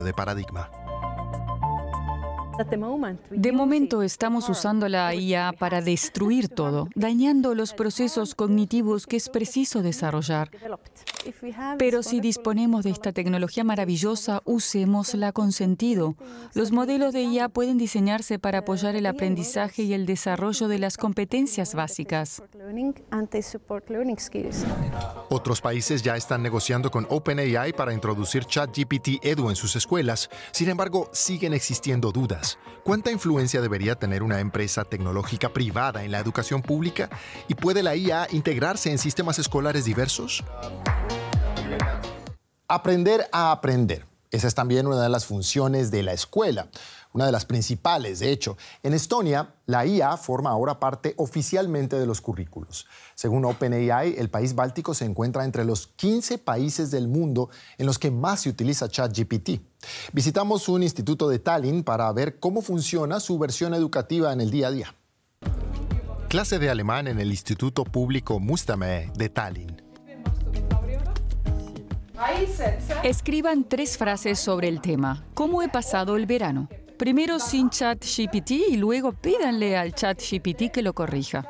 de paradigma. De momento estamos usando la IA para destruir todo, dañando los procesos cognitivos que es preciso desarrollar. Pero si disponemos de esta tecnología maravillosa, usémosla con sentido. Los modelos de IA pueden diseñarse para apoyar el aprendizaje y el desarrollo de las competencias básicas. Otros países ya están negociando con OpenAI para introducir ChatGPT Edu en sus escuelas. Sin embargo, siguen existiendo dudas. ¿Cuánta influencia debería tener una empresa tecnológica privada en la educación pública? ¿Y puede la IA integrarse en sistemas escolares diversos? Aprender a aprender. Esa es también una de las funciones de la escuela, una de las principales, de hecho. En Estonia, la IA forma ahora parte oficialmente de los currículos. Según OpenAI, el país báltico se encuentra entre los 15 países del mundo en los que más se utiliza ChatGPT. Visitamos un instituto de Tallinn para ver cómo funciona su versión educativa en el día a día. Clase de alemán en el Instituto Público Mustamäe de Tallinn. Escriban 3 frases sobre el tema. ¿Cómo he pasado el verano? Primero sin ChatGPT y luego pídanle al ChatGPT que lo corrija.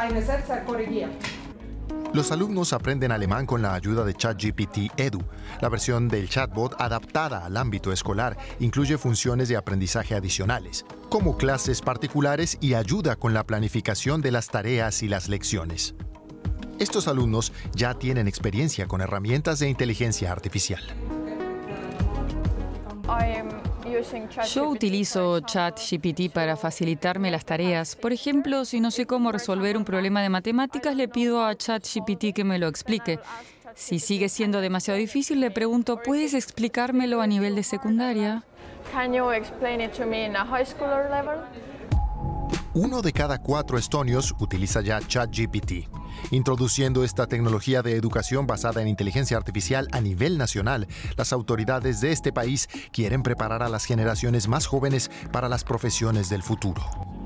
Los alumnos aprenden alemán con la ayuda de ChatGPT Edu. La versión del chatbot adaptada al ámbito escolar incluye funciones de aprendizaje adicionales, como clases particulares y ayuda con la planificación de las tareas y las lecciones. Estos alumnos ya tienen experiencia con herramientas de inteligencia artificial. Yo utilizo ChatGPT para facilitarme las tareas. Por ejemplo, si no sé cómo resolver un problema de matemáticas, le pido a ChatGPT que me lo explique. Si sigue siendo demasiado difícil, le pregunto, ¿puedes explicármelo a nivel de secundaria? Uno de cada 4 estonios utiliza ya ChatGPT. Introduciendo esta tecnología de educación basada en inteligencia artificial a nivel nacional, las autoridades de este país quieren preparar a las generaciones más jóvenes para las profesiones del futuro.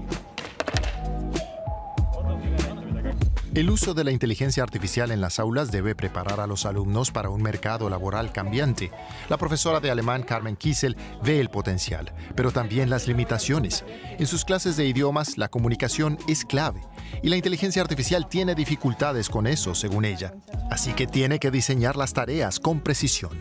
El uso de la inteligencia artificial en las aulas debe preparar a los alumnos para un mercado laboral cambiante. La profesora de alemán Carmen Kiesel ve el potencial, pero también las limitaciones. En sus clases de idiomas, la comunicación es clave, y la inteligencia artificial tiene dificultades con eso, según ella. Así que tiene que diseñar las tareas con precisión.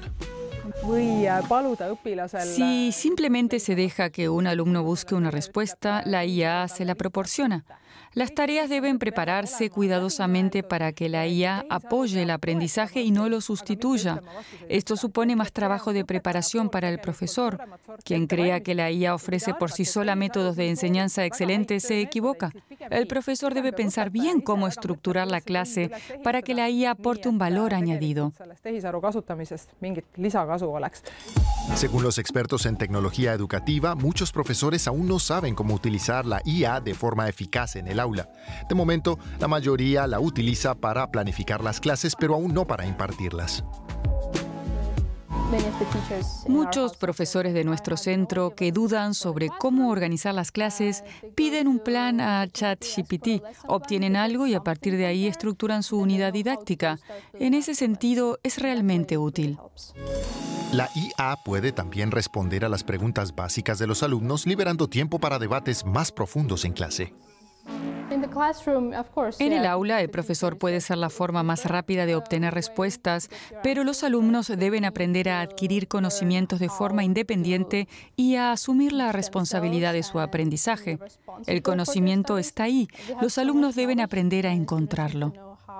Si simplemente se deja que un alumno busque una respuesta, la IA se la proporciona. Las tareas deben prepararse cuidadosamente para que la IA apoye el aprendizaje y no lo sustituya. Esto supone más trabajo de preparación para el profesor. Quien crea que la IA ofrece por sí sola métodos de enseñanza excelentes se equivoca. El profesor debe pensar bien cómo estructurar la clase para que la IA aporte un valor añadido. Según los expertos en tecnología educativa, muchos profesores aún no saben cómo utilizar la IA de forma eficaz en el aula. De momento, la mayoría la utiliza para planificar las clases, pero aún no para impartirlas. Muchos profesores de nuestro centro que dudan sobre cómo organizar las clases piden un plan a ChatGPT, obtienen algo y a partir de ahí estructuran su unidad didáctica. En ese sentido, es realmente útil. La IA puede también responder a las preguntas básicas de los alumnos, liberando tiempo para debates más profundos en clase. En el aula, el profesor puede ser la forma más rápida de obtener respuestas, pero los alumnos deben aprender a adquirir conocimientos de forma independiente y a asumir la responsabilidad de su aprendizaje. El conocimiento está ahí. Los alumnos deben aprender a encontrarlo.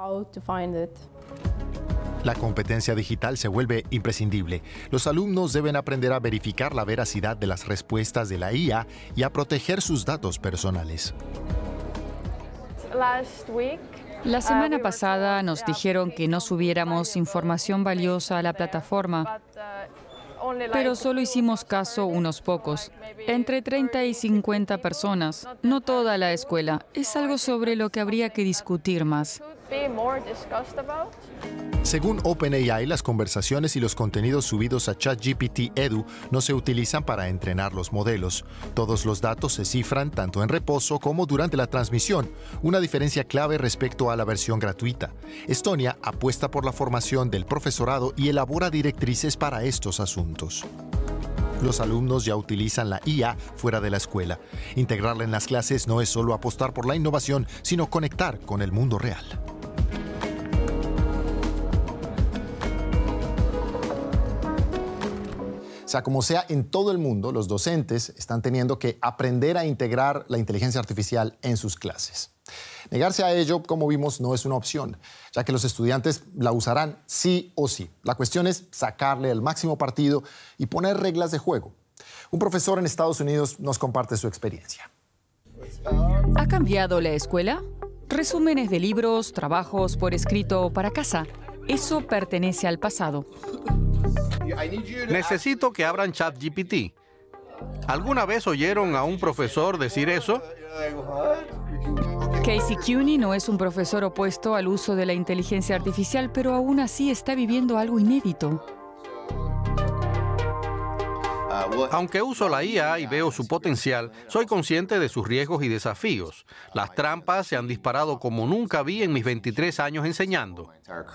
La competencia digital se vuelve imprescindible. Los alumnos deben aprender a verificar la veracidad de las respuestas de la IA y a proteger sus datos personales. La semana pasada nos dijeron que no subiéramos información valiosa a la plataforma, pero solo hicimos caso unos pocos, entre 30 y 50 personas, no toda la escuela. Es algo sobre lo que habría que discutir más. Según OpenAI, las conversaciones y los contenidos subidos a ChatGPT Edu no se utilizan para entrenar los modelos. Todos los datos se cifran tanto en reposo como durante la transmisión, una diferencia clave respecto a la versión gratuita. Estonia apuesta por la formación del profesorado y elabora directrices para estos asuntos. Los alumnos ya utilizan la IA fuera de la escuela. Integrarla en las clases no es solo apostar por la innovación, sino conectar con el mundo real. Sea como sea, en todo el mundo los docentes están teniendo que aprender a integrar la inteligencia artificial en sus clases. Negarse a ello, como vimos, no es una opción, ya que los estudiantes la usarán sí o sí. La cuestión es sacarle el máximo partido y poner reglas de juego. Un profesor en Estados Unidos nos comparte su experiencia. ¿Ha cambiado la escuela? Resúmenes de libros, trabajos por escrito para casa. Eso pertenece al pasado. Necesito que abran ChatGPT. ¿Alguna vez oyeron a un profesor decir eso? Casey Cuny no es un profesor opuesto al uso de la inteligencia artificial, pero aún así está viviendo algo inédito. Aunque uso la IA y veo su potencial, soy consciente de sus riesgos y desafíos. Las trampas se han disparado como nunca vi en mis 23 años enseñando.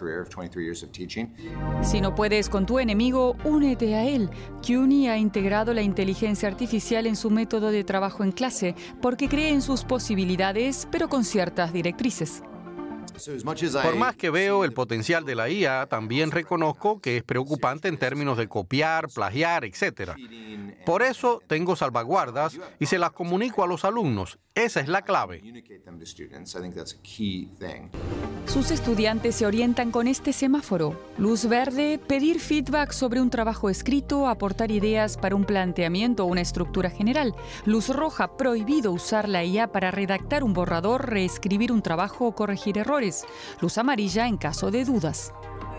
Si no puedes con tu enemigo, únete a él. Cuny ha integrado la inteligencia artificial en su método de trabajo en clase porque cree en sus posibilidades, pero con ciertas directrices. Por más que veo el potencial de la IA, también reconozco que es preocupante en términos de copiar, plagiar, etc. Por eso tengo salvaguardas y se las comunico a los alumnos. Esa es la clave. Sus estudiantes se orientan con este semáforo. Luz verde, pedir feedback sobre un trabajo escrito, aportar ideas para un planteamiento o una estructura general. Luz roja, prohibido usar la IA para redactar un borrador, reescribir un trabajo o corregir errores. Luz amarilla en caso de dudas.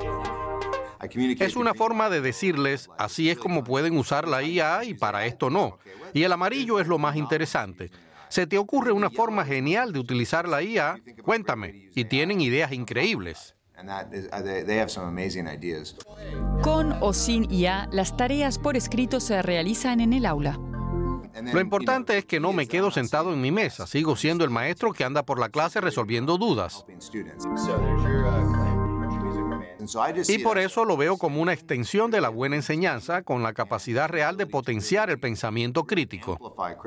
Es una forma de decirles, así es como pueden usar la IA y para esto no. Y el amarillo es lo más interesante. ¿Se te ocurre una forma genial de utilizar la IA? Cuéntame. Y tienen ideas increíbles. Con o sin IA, las tareas por escrito se realizan en el aula. Lo importante es que no me quedo sentado en mi mesa. Sigo siendo el maestro que anda por la clase resolviendo dudas. Y por eso lo veo como una extensión de la buena enseñanza con la capacidad real de potenciar el pensamiento crítico.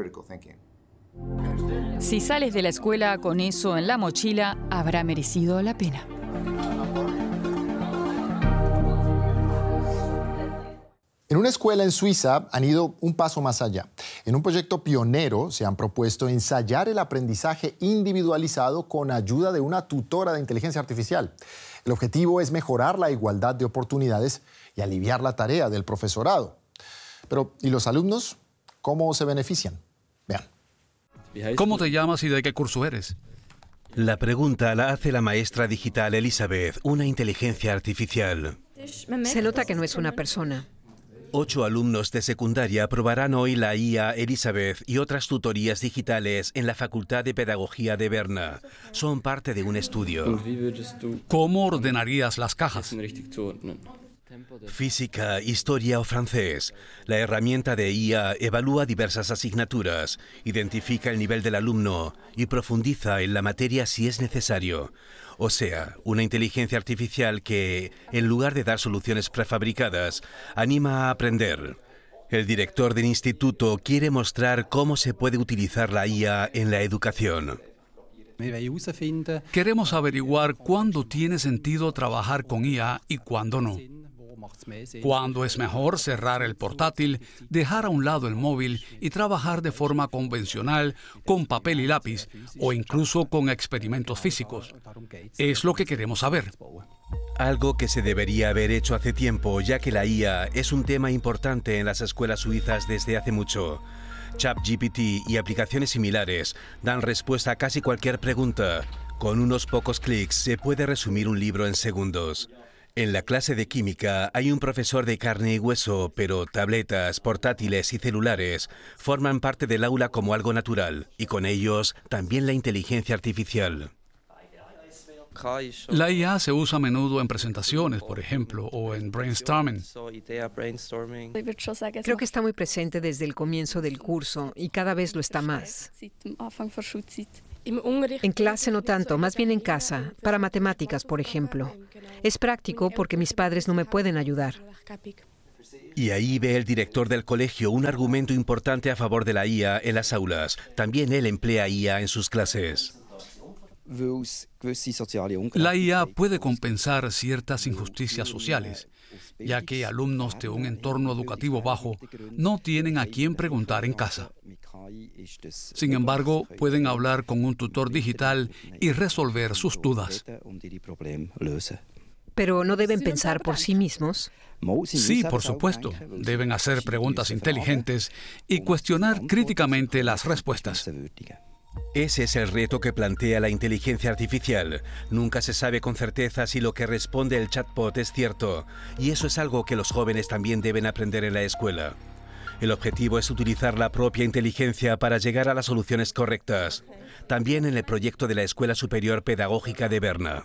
Si sales de la escuela con eso en la mochila, habrá merecido la pena. En una escuela en Suiza han ido un paso más allá. En un proyecto pionero se han propuesto ensayar el aprendizaje individualizado con ayuda de una tutora de inteligencia artificial. El objetivo es mejorar la igualdad de oportunidades y aliviar la tarea del profesorado. Pero, ¿y los alumnos? ¿Cómo se benefician? Vean. ¿Cómo te llamas y de qué curso eres? La pregunta la hace la maestra digital Elizabeth, una inteligencia artificial. Se nota que no es una persona. 8 alumnos de secundaria probarán hoy la IA Elizabeth y otras tutorías digitales en la Facultad de Pedagogía de Berna. Son parte de un estudio. ¿Cómo ordenarías las cajas? Física, historia o francés. La herramienta de IA evalúa diversas asignaturas, identifica el nivel del alumno y profundiza en la materia si es necesario. O sea, una inteligencia artificial que, en lugar de dar soluciones prefabricadas, anima a aprender. El director del instituto quiere mostrar cómo se puede utilizar la IA en la educación. Queremos averiguar cuándo tiene sentido trabajar con IA y cuándo no. Cuándo es mejor cerrar el portátil, dejar a un lado el móvil y trabajar de forma convencional con papel y lápiz o incluso con experimentos físicos. Es lo que queremos saber. Algo que se debería haber hecho hace tiempo, ya que la IA es un tema importante en las escuelas suizas desde hace mucho. ChatGPT y aplicaciones similares dan respuesta a casi cualquier pregunta. Con unos pocos clics se puede resumir un libro en segundos. En la clase de química hay un profesor de carne y hueso, pero tabletas, portátiles y celulares forman parte del aula como algo natural, y con ellos también la inteligencia artificial. La IA se usa a menudo en presentaciones, por ejemplo, o en brainstorming. Creo que está muy presente desde el comienzo del curso y cada vez lo está más. En clase no tanto, más bien en casa, para matemáticas, por ejemplo. Es práctico porque mis padres no me pueden ayudar. Y ahí ve el director del colegio un argumento importante a favor de la IA en las aulas. También él emplea IA en sus clases. La IA puede compensar ciertas injusticias sociales, ya que alumnos de un entorno educativo bajo no tienen a quién preguntar en casa. Sin embargo, pueden hablar con un tutor digital y resolver sus dudas. Pero no deben pensar por sí mismos. Sí, por supuesto. Deben hacer preguntas inteligentes y cuestionar críticamente las respuestas. Ese es el reto que plantea la inteligencia artificial. Nunca se sabe con certeza si lo que responde el chatbot es cierto, y eso es algo que los jóvenes también deben aprender en la escuela. El objetivo es utilizar la propia inteligencia para llegar a las soluciones correctas. También en el proyecto de la Escuela Superior Pedagógica de Berna.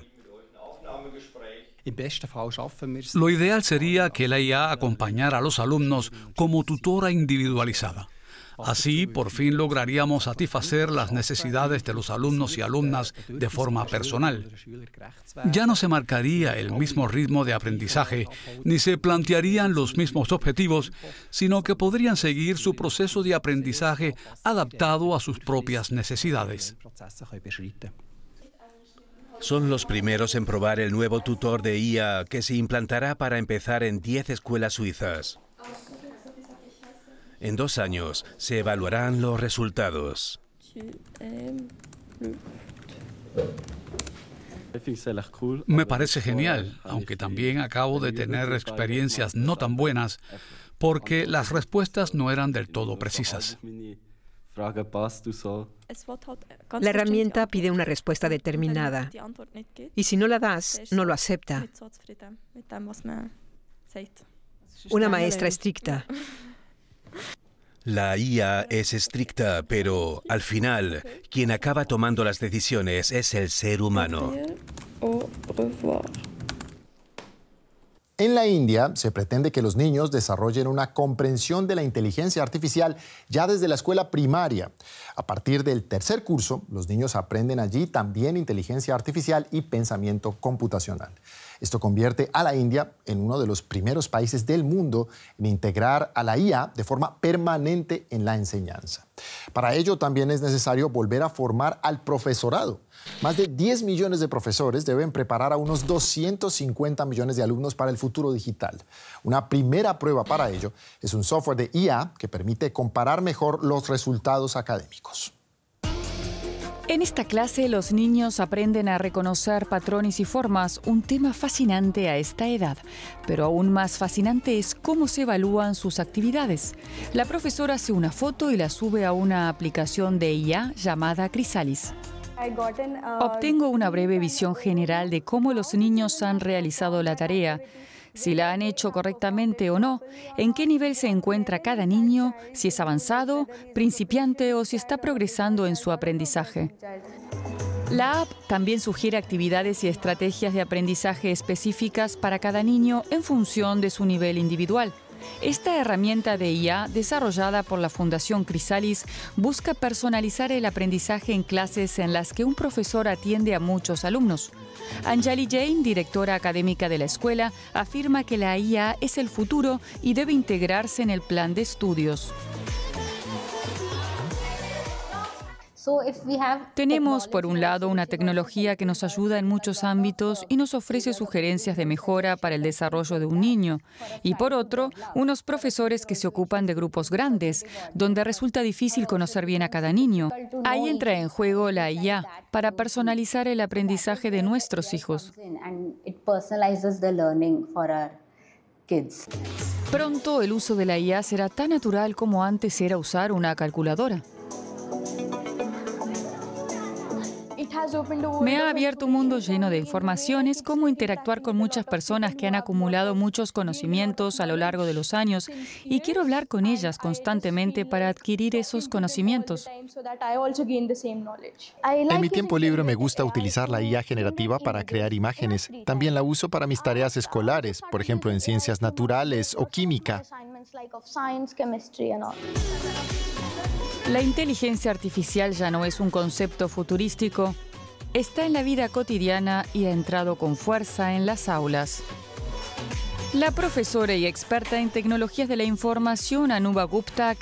Lo ideal sería que la IA acompañara a los alumnos como tutora individualizada. Así, por fin lograríamos satisfacer las necesidades de los alumnos y alumnas de forma personal. Ya no se marcaría el mismo ritmo de aprendizaje, ni se plantearían los mismos objetivos, sino que podrían seguir su proceso de aprendizaje adaptado a sus propias necesidades. Son los primeros en probar el nuevo tutor de IA que se implantará para empezar en 10 escuelas suizas. En 2 años se evaluarán los resultados. Me parece genial, aunque también acabo de tener experiencias no tan buenas, porque las respuestas no eran del todo precisas. La herramienta pide una respuesta determinada, y si no la das, no lo acepta. Una maestra estricta. La IA es estricta, pero al final, quien acaba tomando las decisiones es el ser humano. En la India se pretende que los niños desarrollen una comprensión de la inteligencia artificial ya desde la escuela primaria. A partir del 3er curso, los niños aprenden allí también inteligencia artificial y pensamiento computacional. Esto convierte a la India en uno de los primeros países del mundo en integrar a la IA de forma permanente en la enseñanza. Para ello también es necesario volver a formar al profesorado. Más de 10 millones de profesores deben preparar a unos 250 millones de alumnos para el futuro digital. Una primera prueba para ello es un software de IA que permite comparar mejor los resultados académicos. En esta clase, los niños aprenden a reconocer patrones y formas, un tema fascinante a esta edad. Pero aún más fascinante es cómo se evalúan sus actividades. La profesora hace una foto y la sube a una aplicación de IA llamada Chrysalis. Obtengo una breve visión general de cómo los niños han realizado la tarea, si la han hecho correctamente o no, en qué nivel se encuentra cada niño, si es avanzado, principiante o si está progresando en su aprendizaje. La app también sugiere actividades y estrategias de aprendizaje específicas para cada niño en función de su nivel individual. Esta herramienta de IA, desarrollada por la Fundación Chrysalis, busca personalizar el aprendizaje en clases en las que un profesor atiende a muchos alumnos. Anjali Jain, directora académica de la escuela, afirma que la IA es el futuro y debe integrarse en el plan de estudios. Tenemos, por un lado, una tecnología que nos ayuda en muchos ámbitos y nos ofrece sugerencias de mejora para el desarrollo de un niño. Y por otro, unos profesores que se ocupan de grupos grandes, donde resulta difícil conocer bien a cada niño. Ahí entra en juego la IA para personalizar el aprendizaje de nuestros hijos. Pronto, el uso de la IA será tan natural como antes era usar una calculadora. Me ha abierto un mundo lleno de informaciones, cómo interactuar con muchas personas que han acumulado muchos conocimientos a lo largo de los años y quiero hablar con ellas constantemente para adquirir esos conocimientos. En mi tiempo libre me gusta utilizar la IA generativa para crear imágenes. También la uso para mis tareas escolares, por ejemplo en ciencias naturales o química. La inteligencia artificial ya no es un concepto futurístico, está en la vida cotidiana y ha entrado con fuerza en las aulas. La profesora y experta en tecnologías de la información Anuba Gupta